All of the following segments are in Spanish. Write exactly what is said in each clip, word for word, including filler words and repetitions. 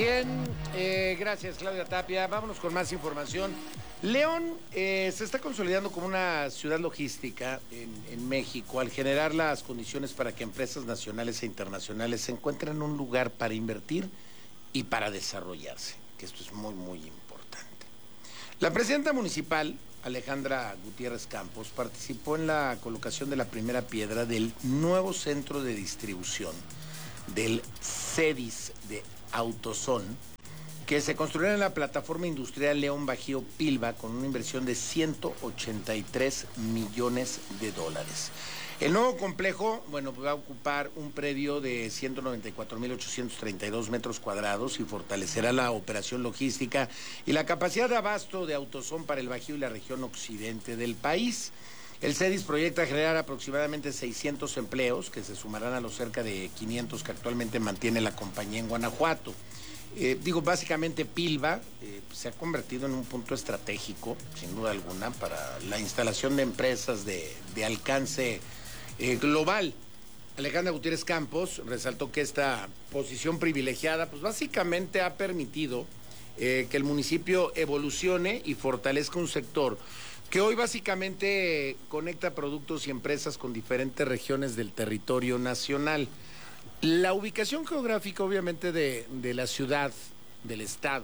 Bien, eh, gracias Claudia Tapia. Vámonos con más información. León eh, se está consolidando como una ciudad logística en, en México al generar las condiciones para que empresas nacionales e internacionales se encuentren un lugar para invertir y para desarrollarse, que esto es muy, muy importante. La presidenta municipal, Alejandra Gutiérrez Campos, participó en la colocación de la primera piedra del nuevo centro de distribución del CEDIS de Autoson, que se construirá en la plataforma industrial León Bajío Pilba con una inversión de ciento ochenta y tres millones de dólares. El nuevo complejo, bueno, va a ocupar un predio de ciento noventa y cuatro mil ochocientos treinta y dos metros cuadrados y fortalecerá la operación logística y la capacidad de abasto de Autoson para el Bajío y la región occidente del país. El CEDIS proyecta generar aproximadamente seiscientos empleos que se sumarán a los cerca de quinientos que actualmente mantiene la compañía en Guanajuato. Eh, digo, básicamente Pilba eh, se ha convertido en un punto estratégico, sin duda alguna, para la instalación de empresas de, de alcance eh, global. Alejandra Gutiérrez Campos resaltó que esta posición privilegiada, pues básicamente ha permitido eh, que el municipio evolucione y fortalezca un sector que hoy básicamente conecta productos y empresas con diferentes regiones del territorio nacional. La ubicación geográfica, obviamente, de, de la ciudad, del estado,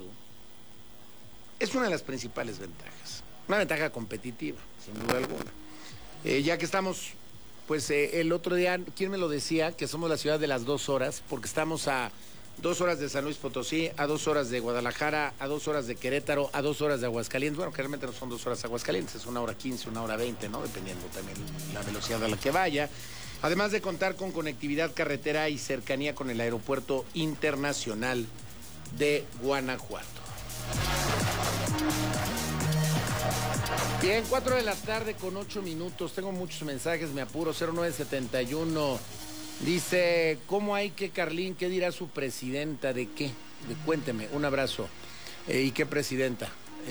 es una de las principales ventajas. Una ventaja competitiva, sin duda alguna. Eh, ya que estamos, pues eh, el otro día, ¿quién me lo decía? Que somos la ciudad de las dos horas, porque estamos a dos horas de San Luis Potosí, a dos horas de Guadalajara, a dos horas de Querétaro, a dos horas de Aguascalientes. Bueno, que realmente no son dos horas Aguascalientes, es una hora quince, una hora veinte, ¿no? Dependiendo también la velocidad a la que vaya. Además de contar con conectividad carretera y cercanía con el Aeropuerto Internacional de Guanajuato. Bien, cuatro de la tarde con ocho minutos. Tengo muchos mensajes, me apuro. cero nueve setenta y uno. Dice, ¿cómo hay que, Carlín? ¿Qué dirá su presidenta? ¿De qué? De, cuénteme, un abrazo. Eh, ¿Y qué presidenta?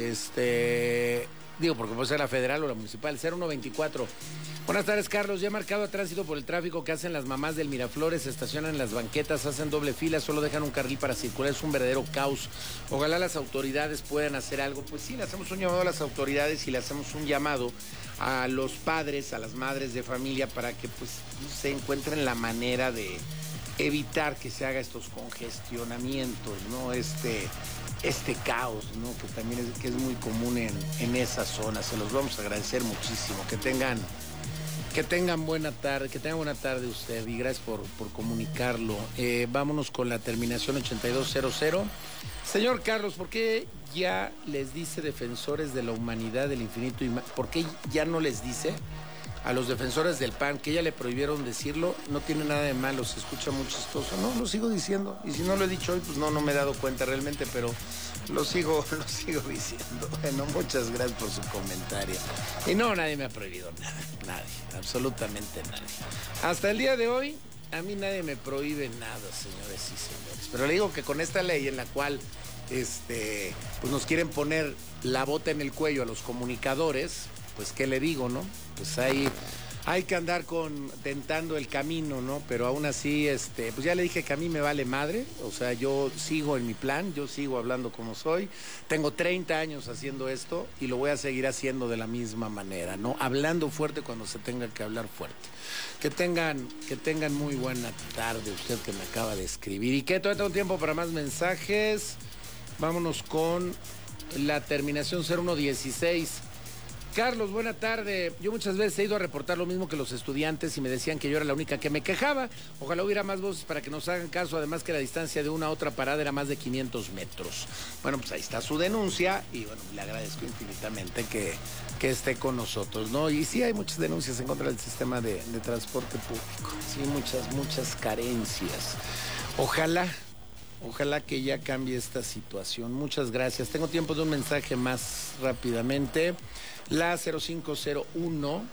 Este, digo, porque puede ser la federal o la municipal. cero uno veinticuatro. Buenas tardes, Carlos. Ya marcado a tránsito por el tráfico que hacen las mamás del Miraflores, se estacionan en las banquetas, hacen doble fila, solo dejan un carril para circular. Es un verdadero caos. Ojalá las autoridades puedan hacer algo. Pues sí, le hacemos un llamado a las autoridades y le hacemos un llamado a los padres, a las madres de familia, para que pues se encuentren la manera de evitar que se haga estos congestionamientos, ¿no? Este, este caos, ¿no? Que también es, que es muy común en, en esa zona. Se los vamos a agradecer muchísimo. Que tengan... Que tengan buena tarde, que tengan buena tarde usted y gracias por, por comunicarlo. Eh, vámonos con la terminación ochenta y dos cero cero. Señor Carlos, ¿por qué ya les dice defensores de la humanidad, del infinito? Y ¿por qué ya no les dice a los defensores del P A N que ya le prohibieron decirlo? No tiene nada de malo, se escucha muy chistoso. No, lo sigo diciendo. Y si no lo he dicho hoy, pues no, no me he dado cuenta realmente, pero lo sigo, lo sigo diciendo. Bueno, muchas gracias por su comentario. Y no, nadie me ha prohibido nada. Nadie, absolutamente nadie. Hasta el día de hoy, a mí nadie me prohíbe nada, señores y señores. Pero le digo que con esta ley en la cual este, pues nos quieren poner la bota en el cuello a los comunicadores, pues qué le digo, ¿no? Pues hay, hay que andar con, tentando el camino, ¿no? Pero aún así, este, pues ya le dije que a mí me vale madre, o sea, yo sigo en mi plan, yo sigo hablando como soy, tengo treinta años haciendo esto y lo voy a seguir haciendo de la misma manera, ¿no? Hablando fuerte cuando se tenga que hablar fuerte. Que tengan, que tengan muy buena tarde usted que me acaba de escribir. ¿Y qué? Todavía tengo tiempo para más mensajes. Vámonos con la terminación cero uno dieciséis. Carlos, buena tarde. Yo muchas veces he ido a reportar lo mismo que los estudiantes y me decían que yo era la única que me quejaba. Ojalá hubiera más voces para que nos hagan caso, además que la distancia de una a otra parada era más de quinientos metros. Bueno, pues ahí está su denuncia y bueno, le agradezco infinitamente que, que esté con nosotros, ¿no? Y sí hay muchas denuncias en contra del sistema de, de transporte público. Sí, muchas, muchas carencias. Ojalá... Ojalá que ya cambie esta situación. Muchas gracias. Tengo tiempo de un mensaje más rápidamente. La cero cinco cero uno,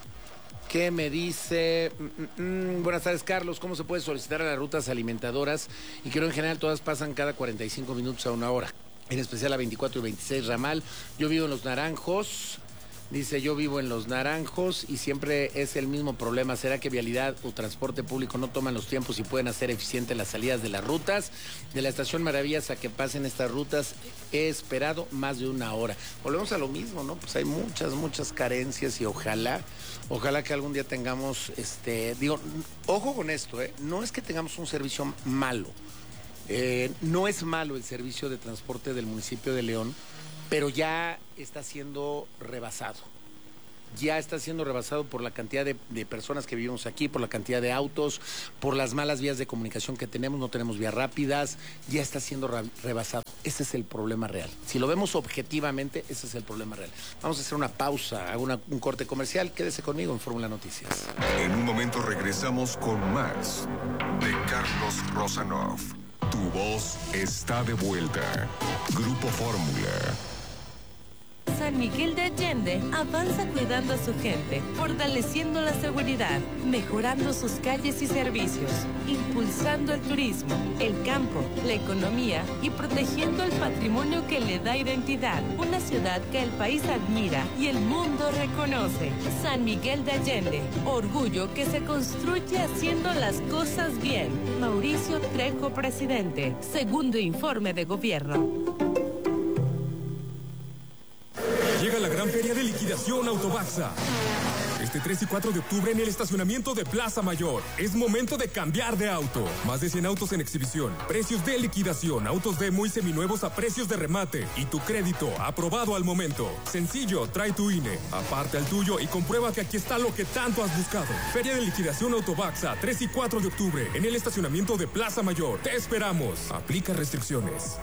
que me dice... Mm, mm, buenas tardes, Carlos. ¿Cómo se puede solicitar a las rutas alimentadoras? Y creo en general todas pasan cada cuarenta y cinco minutos a una hora. En especial la veinticuatro y veintiséis ramal. Yo vivo en Los Naranjos. Dice, yo vivo en Los Naranjos y siempre es el mismo problema. ¿Será que Vialidad o Transporte Público no toman los tiempos y pueden hacer eficientes las salidas de las rutas? De la Estación Maravillas a que pasen estas rutas he esperado más de una hora. Volvemos a lo mismo, ¿no? Pues hay muchas, muchas carencias y ojalá, ojalá que algún día tengamos, este, digo, ojo con esto, ¿eh? No es que tengamos un servicio malo. Eh, no es malo el servicio de transporte del municipio de León, pero ya está siendo rebasado. Ya está siendo rebasado por la cantidad de, de personas que vivimos aquí, por la cantidad de autos, por las malas vías de comunicación que tenemos, no tenemos vías rápidas, ya está siendo rebasado. Ese es el problema real. Si lo vemos objetivamente, ese es el problema real. Vamos a hacer una pausa, hago una, un corte comercial. Quédese conmigo en Fórmula Noticias. En un momento regresamos con más de Carlos Rosanov. Tu voz está de vuelta. Grupo Fórmula. San Miguel de Allende avanza cuidando a su gente, fortaleciendo la seguridad, mejorando sus calles y servicios, impulsando el turismo, el campo, la economía y protegiendo el patrimonio que le da identidad. Una ciudad que el país admira y el mundo reconoce. San Miguel de Allende, orgullo que se construye haciendo las cosas bien. Mauricio Trejo, presidente. Segundo informe de gobierno. Llega la gran feria de liquidación Autobaxa. Este tres y cuatro de octubre en el estacionamiento de Plaza Mayor. Es momento de cambiar de auto. Más de cien autos en exhibición. Precios de liquidación. Autos demo y seminuevos a precios de remate. Y tu crédito aprobado al momento. Sencillo, trae tu I N E. Aparte al tuyo y comprueba que aquí está lo que tanto has buscado. Feria de liquidación Autobaxa. tres y cuatro de octubre en el estacionamiento de Plaza Mayor. Te esperamos. Aplica restricciones.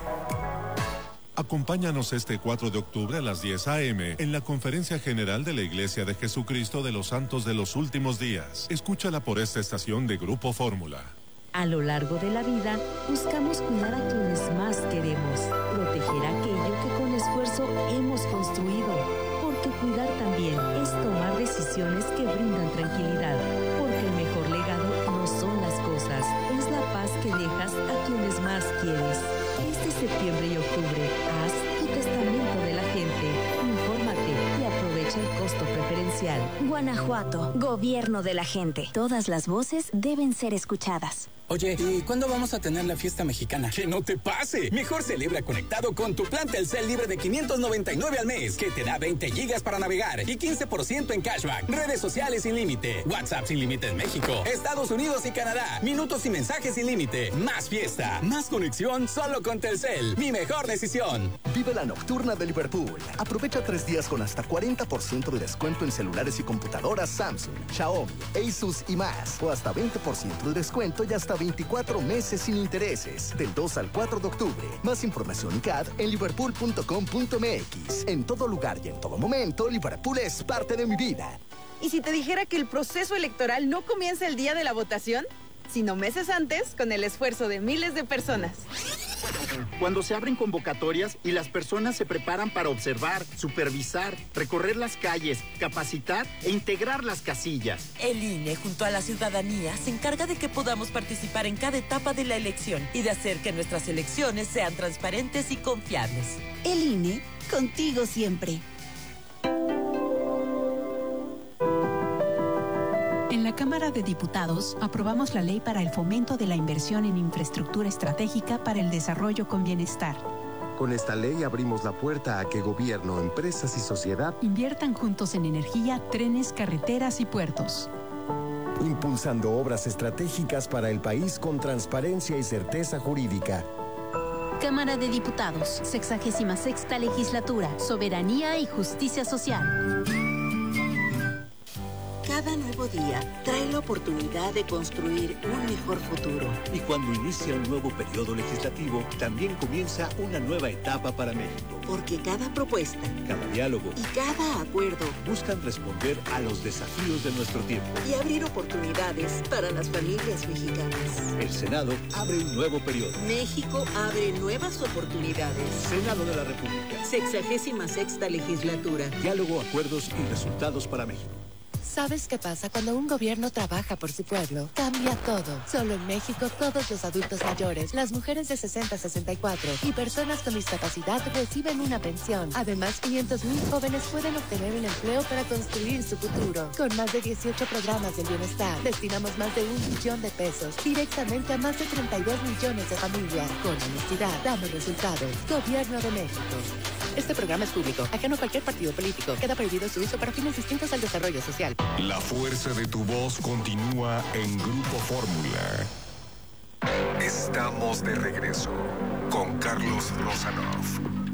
Acompáñanos este cuatro de octubre a las diez a eme en la Conferencia General de la Iglesia de Jesucristo de los Santos de los Últimos Días. Escúchala por esta estación de Grupo Fórmula. A lo largo de la vida, buscamos cuidar a quienes más queremos, proteger aquello que con esfuerzo hemos construido, porque cuidar también es tomar decisiones que brindan tranquilidad, porque el mejor legado no son las cosas, es la paz que dejas a quienes más quieres. Este septiembre y octubre, haz tu testamento de la gente. Infórmate y aprovecha el costo preferencial. Guanajuato, gobierno de la gente. Todas las voces deben ser escuchadas. Oye, ¿y cuándo vamos a tener la fiesta mexicana? ¡Que no te pase! Mejor celebra conectado con tu plan Telcel libre de quinientos noventa y nueve al mes, que te da veinte gigas para navegar y quince por ciento en cashback. Redes sociales sin límite, WhatsApp sin límite en México, Estados Unidos y Canadá, minutos y mensajes sin límite. Más fiesta, más conexión solo con Telcel. Mi mejor decisión. Vive la nocturna de Liverpool. Aprovecha tres días con hasta cuarenta por ciento de descuento en celulares y computadoras Samsung, Xiaomi, Asus y más. O hasta veinte por ciento de descuento y hasta veinticuatro meses sin intereses. Del dos al cuatro de octubre. Más información y C A D en liverpool punto com punto m x. En todo lugar y en todo momento, Liverpool es parte de mi vida. ¿Y si te dijera que el proceso electoral no comienza el día de la votación, sino meses antes, con el esfuerzo de miles de personas? Cuando se abren convocatorias y las personas se preparan para observar, supervisar, recorrer las calles, capacitar e integrar las casillas. El I N E, junto a la ciudadanía, se encarga de que podamos participar en cada etapa de la elección y de hacer que nuestras elecciones sean transparentes y confiables. El I N E, contigo siempre. En la Cámara de Diputados aprobamos la ley para el fomento de la inversión en infraestructura estratégica para el desarrollo con bienestar. Con esta ley abrimos la puerta a que gobierno, empresas y sociedad inviertan juntos en energía, trenes, carreteras y puertos. Impulsando obras estratégicas para el país con transparencia y certeza jurídica. Cámara de Diputados, sexagésima sexta legislatura, soberanía y justicia social. Cada nuevo día trae la oportunidad de construir un mejor futuro. Y cuando inicia un nuevo periodo legislativo, también comienza una nueva etapa para México. Porque cada propuesta, cada diálogo y cada acuerdo buscan responder a los desafíos de nuestro tiempo y abrir oportunidades para las familias mexicanas. El Senado abre un nuevo periodo. México abre nuevas oportunidades. Senado de la República. Sexagésima sexta legislatura. Diálogo, acuerdos y resultados para México. ¿Sabes qué pasa cuando un gobierno trabaja por su pueblo? Cambia todo. Solo en México, todos los adultos mayores, las mujeres de sesenta a sesenta y cuatro y personas con discapacidad reciben una pensión. Además, quinientos mil jóvenes pueden obtener un empleo para construir su futuro. Con más de dieciocho programas de bienestar, destinamos más de un millón de pesos directamente a más de treinta y dos millones de familias. Con honestidad, damos resultados. Gobierno de México. Este programa es público, ajeno a cualquier partido político. Queda prohibido su uso para fines distintos al desarrollo social. La fuerza de tu voz continúa en Grupo Fórmula. Estamos de regreso con Carlos Rosanov.